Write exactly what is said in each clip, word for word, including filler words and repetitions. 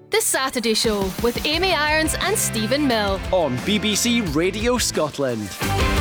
The Saturday Show with Amy Irons and Stephen Mill on B B C Radio Scotland.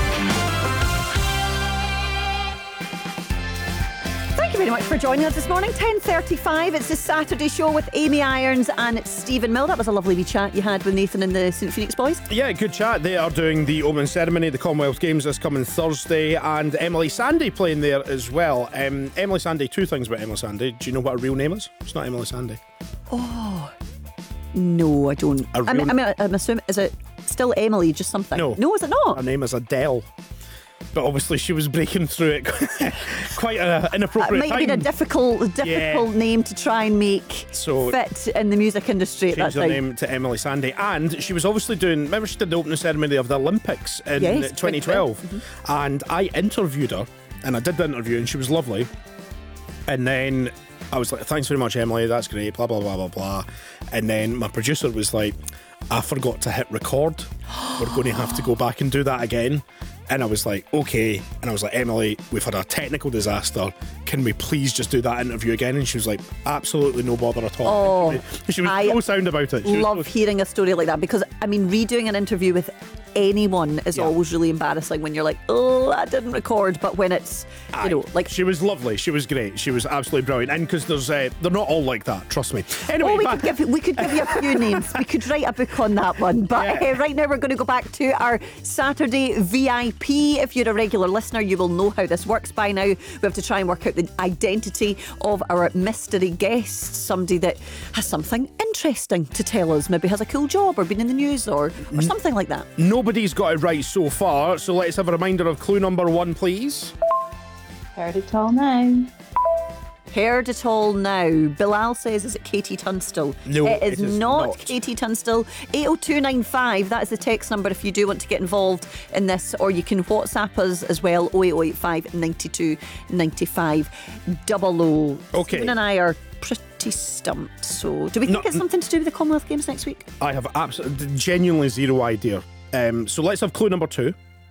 Thank you very much for joining us this morning. ten thirty-five, it's the Saturday Show with Amy Irons and Stephen Mill. That was a lovely wee chat you had with Nathan and the Saint Phoenix boys. Yeah, good chat. They are doing the opening ceremony of the Commonwealth Games this coming Thursday, and Emily Sandé playing there as well. Um, Emily Sandé, two things about Emily Sandé. Do you know what her real name is? It's not Emily Sandé. Oh, no, I don't. A I mean, real- I mean, I'm assuming, is it still Emily, just something? No. No, is it not? Her name is Adele. But obviously she was breaking through it quite an It inappropriate might have time. been a difficult, difficult Yeah. name to try and make So- fit in the music industry at that Changed her time. name to Emily Sandé, and she was obviously doing. Remember, she did the opening ceremony of the Olympics in Yes, twenty twelve, and I interviewed her, and I did the interview, and she was lovely. And then I was like, "Thanks very much, Emily. That's great." Blah blah blah blah blah. And then my producer was like, "I forgot to hit record. We're going to have to go back and do that again." And I was like, okay. And I was like, Emily, we've had a technical disaster. Can we please just do that interview again? And she was like, absolutely no bother at all. Oh, she was I so sound about it. She was love so- hearing a story like that because, I mean, redoing an interview with anyone is Yeah. always really embarrassing when you're like, oh, I didn't record. But when it's, you know, like, She was lovely. She was great. She was absolutely brilliant. And because there's, uh, they're not all like that. Trust me. Anyway, oh, we back- could give we could give you a few names. We could write a book on that one. But Yeah. uh, right now we're going to go back to our Saturday V I P. If you're a regular listener, you will know how this works by now. We have to try and work out the identity of our mystery guest, somebody that has something interesting to tell us. Maybe has a cool job or been in the news or or something like that. Nobody's got it right so far. So let's have a reminder of clue number one, please. Heard it all now. Heard it all now. Bilal says, is it Katie Tunstall? No, it is, it is not, not. Katie Tunstall. eight oh two nine five, that is the text number if you do want to get involved in this, or you can WhatsApp us as well, oh eight oh eight five, nine two, nine five, double O. Okay. Stephen and I are pretty stumped, so do we think No, it's something to do with the Commonwealth Games next week? I have absolutely, genuinely zero idea. Um, so let's have clue number two.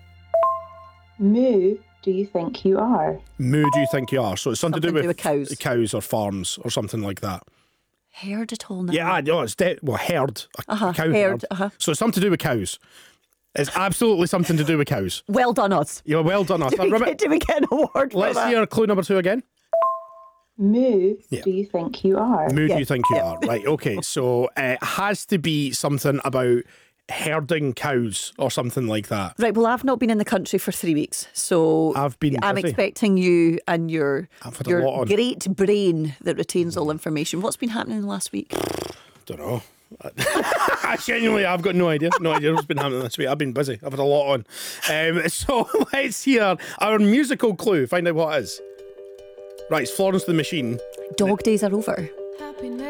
Moo, do you think you are? Moo, do you think you are? So it's something, Something to do with cows. cows or farms or something like that. Heard it all now. Yeah, I know. It's de- well, herd. A Uh-huh, cow herd, herd. uh-huh. So it's something to do with cows. It's absolutely something to do with cows. Well done, us. You're well done, us. Do we, get, do we get an award for Let's that? hear clue number two again. Moo, Yeah. do you think you are? Moo, Yeah, do you think you yeah. are? Right, okay. So uh, it has to be something about herding cows or something like that. Right, well, I've not been in the country for three weeks, so I've been I'm busy. expecting you and your I've had a your lot on. great brain that retains all information. What's been happening in the last week? Don't know. I genuinely, I've got no idea. No idea what's been happening this week. I've been busy. I've had a lot on. Um, so let's hear our musical clue. Find out what it is. Right, it's Florence the Machine. Dog days are over.